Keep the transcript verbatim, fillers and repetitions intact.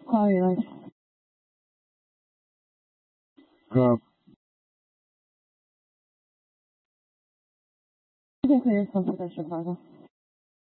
Quiet. Go. You can clear yourself with extra plaza.